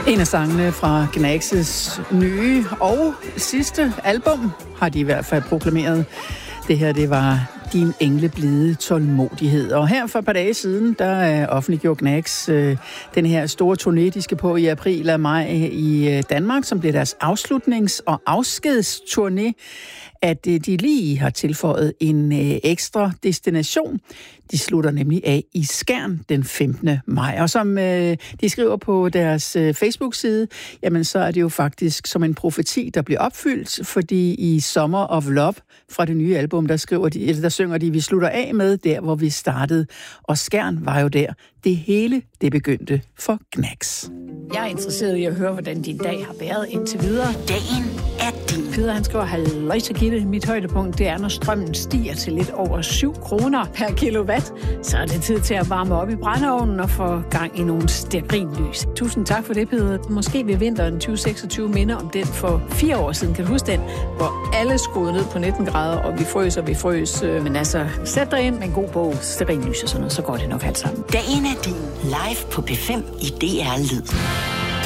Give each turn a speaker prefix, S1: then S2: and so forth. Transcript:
S1: En af sangene fra Gnags' nye og sidste album har de i hvert fald proklameret. Det her, det var Din engleblide tålmodighed. Og her for et par dage siden, der offentliggjorde Gnags den her store turné, de skal på i april og maj i Danmark, som bliver deres afslutnings- og afskedsturné, at de lige har tilføjet en ekstra destination. De slutter nemlig af i Skjern den 15. maj. Og som de skriver på deres Facebook-side, jamen så er det jo faktisk som en profeti, der bliver opfyldt, fordi i Summer of Love fra det nye album, der synger de, vi slutter af med der, hvor vi startede. Og Skjern var jo der. Det hele, det begyndte for Gnags.
S2: Jeg er interesseret i at høre, hvordan din dag har været indtil videre.
S3: Dagen er din.
S2: Peder, han skriver, halløjsa Gitte. Mit højdepunkt, det er, når strømmen stiger til lidt over 7 kroner per kilowatt. Så er det tid til at varme op i brændeovnen og få gang i nogle stearinlys. Tusind tak for det, Peder. Måske vil vinteren 2026 minde om den for 4 år siden. Kan du huske den? Hvor alle skruede ned på 19 grader, og vi frøs. Men altså, sæt dig ind med en god bog, stearinlys og sådan noget, så går det nok alt sammen.
S3: Dagen er din. Live på P5 i DR Lyd.